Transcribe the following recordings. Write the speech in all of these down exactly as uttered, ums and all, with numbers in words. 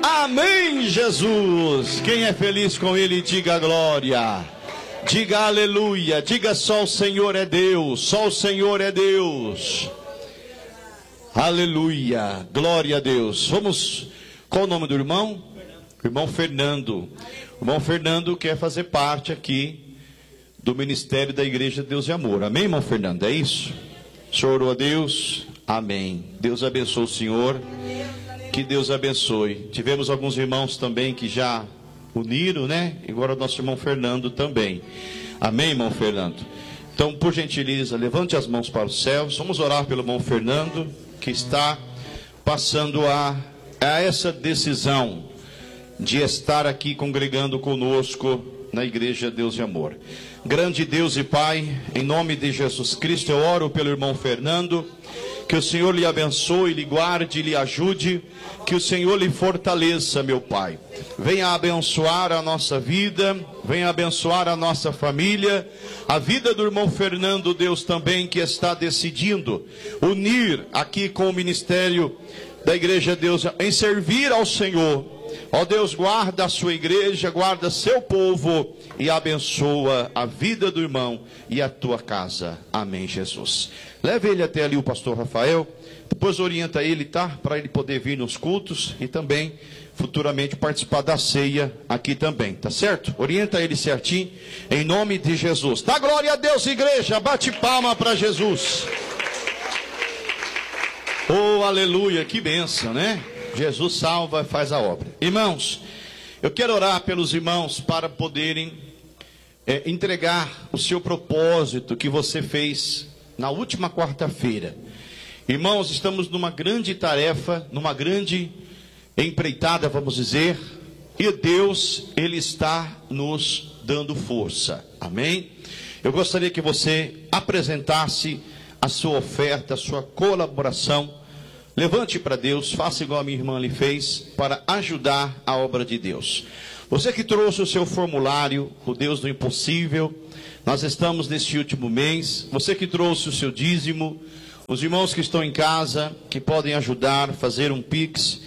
Amém, Jesus. Quem é feliz com Ele, diga glória. Diga aleluia. Diga só o Senhor é Deus. Só o Senhor é Deus. Aleluia. Glória a Deus. Vamos. Qual o nome do irmão? Irmão Fernando. O irmão Fernando quer fazer parte aqui do ministério da Igreja Deus e Amor. Amém, irmão Fernando? É isso? O senhor orou a Deus? Amém. Deus abençoe o senhor. Que Deus abençoe. Tivemos alguns irmãos também que já uniram, né? Agora o nosso irmão Fernando também. Amém, irmão Fernando? Então, por gentileza, levante as mãos para os céus. Vamos orar pelo irmão Fernando, que está passando a, a essa decisão de estar aqui congregando conosco na Igreja Deus e Amor. Grande Deus e Pai, em nome de Jesus Cristo, eu oro pelo irmão Fernando. Que o Senhor lhe abençoe, lhe guarde, lhe ajude. Que o Senhor lhe fortaleça, meu Pai. Venha abençoar a nossa vida. Venha abençoar a nossa família. A vida do irmão Fernando, Deus também, que está decidindo unir aqui com o ministério da Igreja Deus, em servir ao Senhor. Ó Deus, guarda a sua igreja, guarda seu povo e abençoa a vida do irmão e a tua casa. Amém, Jesus. Leve ele até ali, o pastor Rafael. Depois orienta ele, tá? Para ele poder vir nos cultos e também futuramente participar da ceia aqui também, tá certo? Orienta ele certinho, em nome de Jesus. Dá glória a Deus, igreja. Bate palma para Jesus. Oh, aleluia, que bênção, né? Jesus salva e faz a obra. Irmãos, eu quero orar pelos irmãos para poderem é, entregar o seu propósito que você fez na última quarta-feira. Irmãos, estamos numa grande tarefa, numa grande empreitada, vamos dizer, e Deus, Ele está nos dando força. Amém? Eu gostaria que você apresentasse a sua oferta, a sua colaboração. Levante para Deus, faça igual a minha irmã lhe fez, para ajudar a obra de Deus. Você que trouxe o seu formulário, o Deus do impossível, nós estamos neste último mês. Você que trouxe o seu dízimo, os irmãos que estão em casa, que podem ajudar, fazer um Pix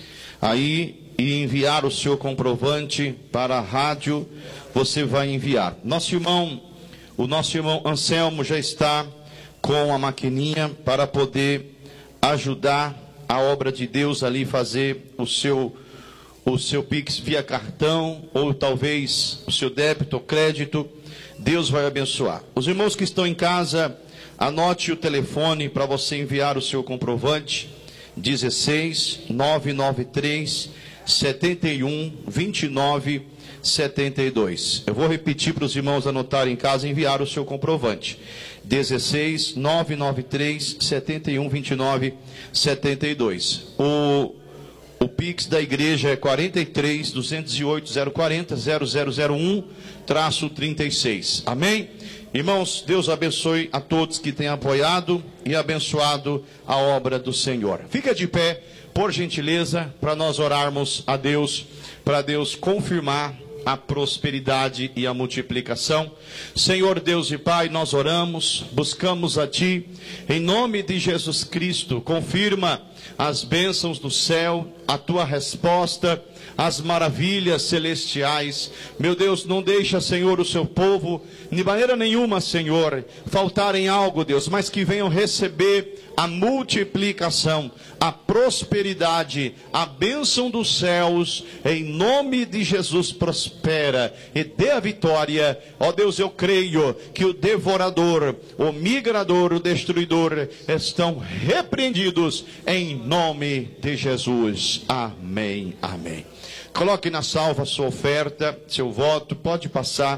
aí e enviar o seu comprovante para a rádio, você vai enviar. Nosso irmão, o nosso irmão Anselmo já está com a maquininha para poder ajudar a obra de Deus ali, fazer o seu, o seu Pix via cartão, ou talvez o seu débito ou crédito. Deus vai abençoar. Os irmãos que estão em casa, anote o telefone para você enviar o seu comprovante: dezesseis, nove nove três, setenta e um, vinte e nove, setenta e dois. Eu vou repetir para os irmãos anotarem em casa e enviar o seu comprovante: dezesseis, nove nove três, setenta e um, vinte e nove, setenta e dois. O, o Pix da igreja é quarenta e três, duzentos e oito, zero quarenta, zero zero zero um, traço trinta e seis. Amém? Irmãos, Deus abençoe a todos que têm apoiado e abençoado a obra do Senhor. Fica de pé, por gentileza, para nós orarmos a Deus, para Deus confirmar a prosperidade e a multiplicação. Senhor Deus e Pai, nós oramos, buscamos a Ti, em nome de Jesus Cristo. Confirma as bênçãos do céu, a Tua resposta, as maravilhas celestiais. Meu Deus, não deixa, Senhor, o seu povo, de maneira nenhuma, Senhor, faltar em algo, Deus, mas que venham receber a multiplicação, a prosperidade, a bênção dos céus. Em nome de Jesus, prospera e dê a vitória. Ó Deus, eu creio que o devorador, o migrador, o destruidor estão repreendidos em nome de Jesus. Amém, amém. Coloque na salva sua oferta, seu voto, pode passar.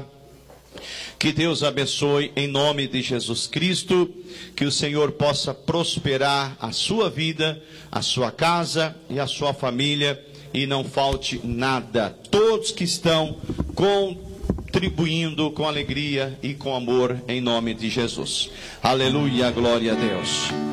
Que Deus abençoe em nome de Jesus Cristo, que o Senhor possa prosperar a sua vida, a sua casa e a sua família, e não falte nada. Todos que estão contribuindo com alegria e com amor em nome de Jesus. Aleluia, glória a Deus.